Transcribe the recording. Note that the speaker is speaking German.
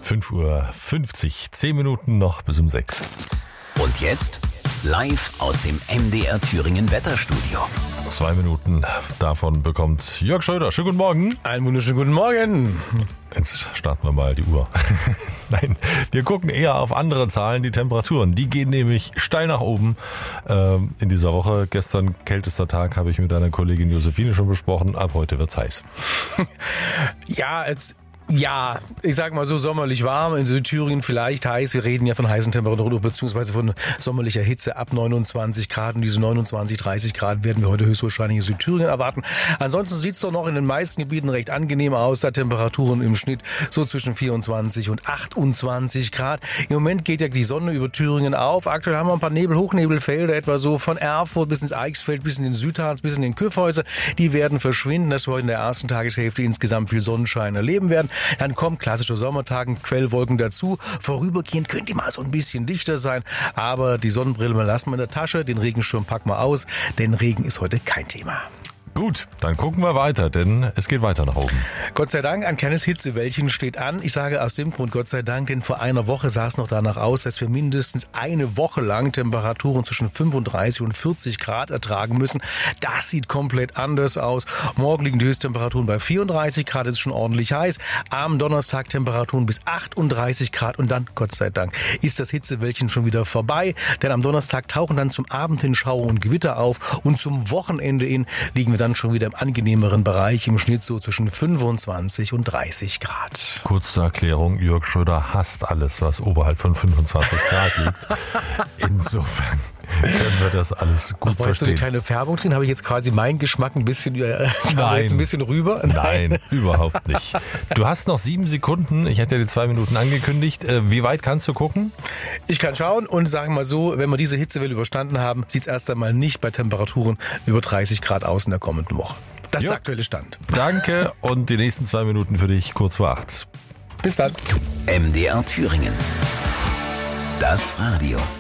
5:50 Uhr, 10 Minuten noch bis um 6. Und jetzt live aus dem MDR Thüringen Wetterstudio. 2 Minuten davon bekommt Jörg Schröder. Schönen guten Morgen. Einen wunderschönen guten Morgen. Jetzt starten wir mal die Uhr. Nein, wir gucken eher auf andere Zahlen. Die Temperaturen, die gehen nämlich steil nach oben in dieser Woche. Gestern kältester Tag, habe ich mit deiner Kollegin Josephine schon besprochen. Ab heute wird's heiß. Ja, ich sag mal so sommerlich warm, in Südthüringen vielleicht heiß. Wir reden ja von heißen Temperaturen beziehungsweise von sommerlicher Hitze ab 29 Grad. Und diese 29, 30 Grad werden wir heute höchstwahrscheinlich in Südthüringen erwarten. Ansonsten sieht's doch noch in den meisten Gebieten recht angenehm aus. Da Temperaturen im Schnitt so zwischen 24 und 28 Grad. Im Moment geht ja die Sonne über Thüringen auf. Aktuell haben wir ein paar Hochnebelfelder, etwa so von Erfurt bis ins Eichsfeld, bis in den Südharz, bis in den Kyffhäuser. Die werden verschwinden, dass wir heute in der ersten Tageshälfte insgesamt viel Sonnenschein erleben werden. Dann kommen klassische Sommertage, Quellwolken dazu. Vorübergehend könnte die mal so ein bisschen dichter sein. Aber die Sonnenbrille lassen wir in der Tasche. Den Regenschirm packen wir aus, denn Regen ist heute kein Thema. Gut, dann gucken wir weiter, denn es geht weiter nach oben. Gott sei Dank, ein kleines Hitzewellchen steht an. Ich sage aus dem Grund Gott sei Dank, denn vor einer Woche sah es noch danach aus, dass wir mindestens eine Woche lang Temperaturen zwischen 35 und 40 Grad ertragen müssen. Das sieht komplett anders aus. Morgen liegen die Höchsttemperaturen bei 34 Grad, das ist schon ordentlich heiß. Am Donnerstag Temperaturen bis 38 Grad und dann, Gott sei Dank, ist das Hitzewellchen schon wieder vorbei. Denn am Donnerstag tauchen dann zum Abend hin Schauer und Gewitter auf und zum Wochenende hin liegen wir dann schon wieder im angenehmeren Bereich, im Schnitt so zwischen 25 und 30 Grad. Kurz zur Erklärung, Jörg Schröder hasst alles, was oberhalb von 25 Grad liegt. Insofern können wir das alles gut verstehen. So eine kleine Färbung drin, habe ich jetzt quasi meinen Geschmack ein bisschen, ein bisschen rüber? Nein, überhaupt nicht. Du hast noch 7 Sekunden, ich hatte ja die 2 Minuten angekündigt. Wie weit kannst du gucken? Ich kann schauen und sagen mal so, wenn wir diese Hitzewelle überstanden haben, sieht es erst einmal nicht bei Temperaturen über 30 Grad aus in der kommenden Woche. Das ist der aktuelle Stand. Danke und die nächsten 2 Minuten für dich kurz vor 8. Bis dann. MDR Thüringen. Das Radio.